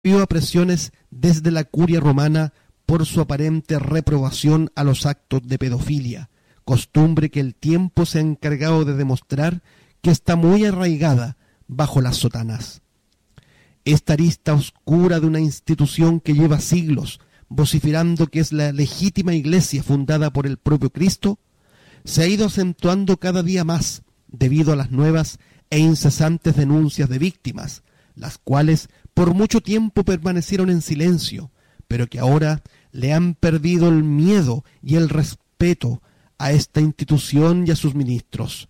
a presiones desde la curia romana por su aparente reprobación a los actos de pedofilia, costumbre que el tiempo se ha encargado de demostrar que está muy arraigada bajo las sotanas. Esta arista oscura de una institución que lleva siglos vociferando que es la legítima iglesia fundada por el propio Cristo, se ha ido acentuando cada día más debido a las nuevas e incesantes denuncias de víctimas, las cuales por mucho tiempo permanecieron en silencio, pero que ahora le han perdido el miedo y el respeto a esta institución y a sus ministros.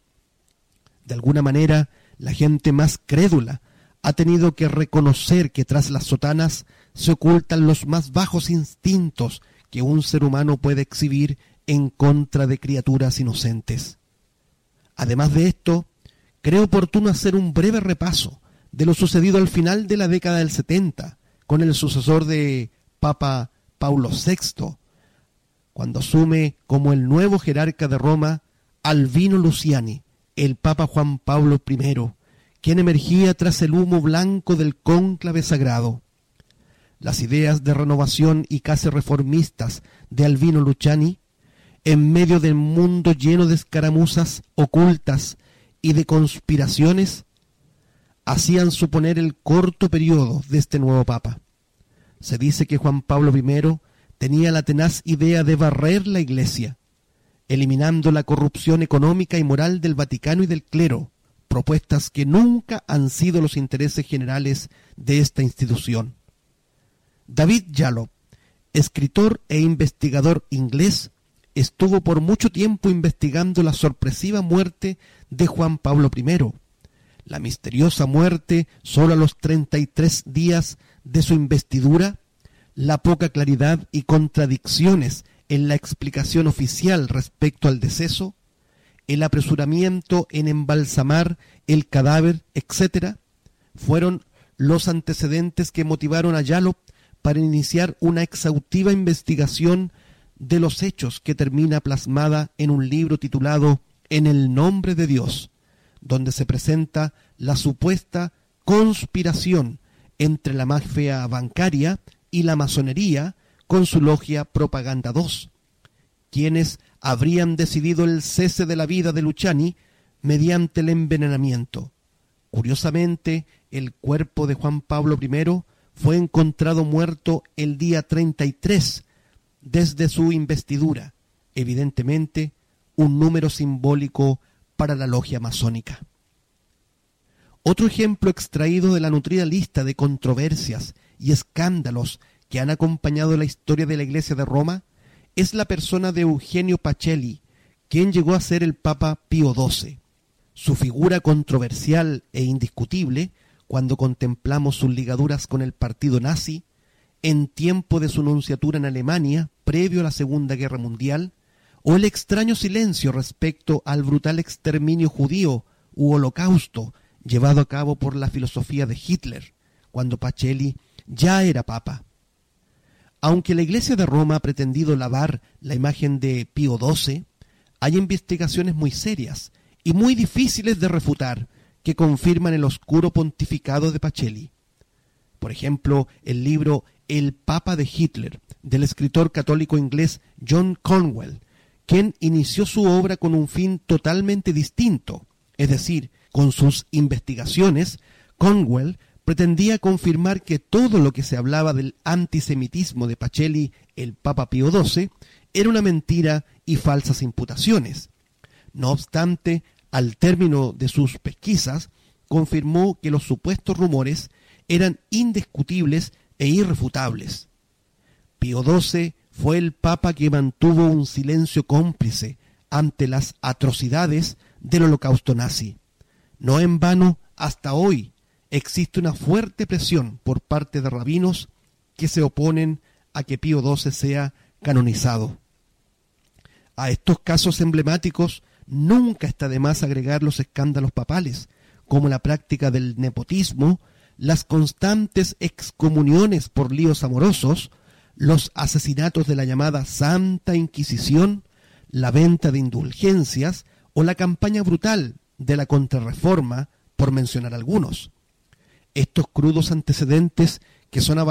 De alguna manera, la gente más crédula ha tenido que reconocer que tras las sotanas se ocultan los más bajos instintos que un ser humano puede exhibir en contra de criaturas inocentes. Además de esto, creo oportuno hacer un breve repaso de lo sucedido al final de la década del 70 con el sucesor de Papa Paulo VI, cuando asume como el nuevo jerarca de Roma Albino Luciani, el Papa Juan Pablo I, quien emergía tras el humo blanco del cónclave sagrado. Las ideas de renovación y casi reformistas de Albino Luciani, en medio del mundo lleno de escaramuzas ocultas y de conspiraciones, hacían suponer el corto periodo de este nuevo Papa. Se dice que Juan Pablo I tenía la tenaz idea de barrer la Iglesia, eliminando la corrupción económica y moral del Vaticano y del clero, propuestas que nunca han sido los intereses generales de esta institución. David Jalop, escritor e investigador inglés, estuvo por mucho tiempo investigando la sorpresiva muerte de Juan Pablo I, la misteriosa muerte solo a los 33 días de su investidura, la poca claridad y contradicciones en la explicación oficial respecto al deceso, el apresuramiento en embalsamar el cadáver, etc., fueron los antecedentes que motivaron a Jalop para iniciar una exhaustiva investigación de los hechos que termina plasmada en un libro titulado En el nombre de Dios, donde se presenta la supuesta conspiración entre la mafia bancaria y la masonería con su logia Propaganda II, quienes habrían decidido el cese de la vida de Luciani mediante el envenenamiento. Curiosamente, el cuerpo de Juan Pablo I fue encontrado muerto el día 33 desde su investidura, evidentemente un número simbólico para la logia masónica. Otro ejemplo extraído de la nutrida lista de controversias y escándalos que han acompañado la historia de la Iglesia de Roma es la persona de Eugenio Pacelli, quien llegó a ser el Papa Pío XII. Su figura controversial e indiscutible, cuando contemplamos sus ligaduras con el partido nazi, en tiempo de su nunciatura en Alemania, previo a la Segunda Guerra Mundial, o el extraño silencio respecto al brutal exterminio judío u holocausto llevado a cabo por la filosofía de Hitler, cuando Pacelli ya era papa. Aunque la Iglesia de Roma ha pretendido lavar la imagen de Pío XII, hay investigaciones muy serias y muy difíciles de refutar que confirman el oscuro pontificado de Pacelli. Por ejemplo, el libro El Papa de Hitler, del escritor católico inglés John Cornwell, quien inició su obra con un fin totalmente distinto, es decir, con sus investigaciones, Cornwell pretendía confirmar que todo lo que se hablaba del antisemitismo de Pacelli, el Papa Pío XII, era una mentira y falsas imputaciones. No obstante, al término de sus pesquisas, confirmó que los supuestos rumores eran indiscutibles e irrefutables. Pío XII fue el Papa que mantuvo un silencio cómplice ante las atrocidades del holocausto nazi. No en vano, hasta hoy, existe una fuerte presión por parte de rabinos que se oponen a que Pío XII sea canonizado. A estos casos emblemáticos nunca está de más agregar los escándalos papales, como la práctica del nepotismo, las constantes excomuniones por líos amorosos, los asesinatos de la llamada Santa Inquisición, la venta de indulgencias o la campaña brutal de la Contrarreforma, por mencionar algunos. Estos crudos antecedentes que son